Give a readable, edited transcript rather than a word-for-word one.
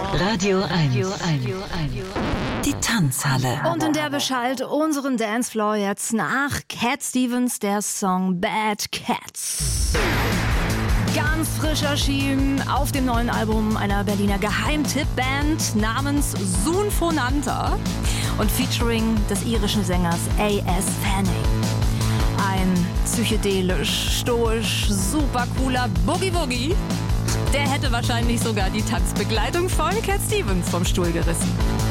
Radio 1. Die Tanzhalle. Und in der beschallt unseren Dancefloor jetzt nach Cat Stevens der Song Bad Cats. Ganz frisch erschienen auf dem neuen Album einer Berliner Geheimtipp-Band namens Soonphonanta und featuring des irischen Sängers A.S. Fanning. Ein psychedelisch, stoisch, super cooler Boogie-Woogie. Der hätte wahrscheinlich sogar die Tanzbegleitung von Cat Stevens vom Stuhl gerissen.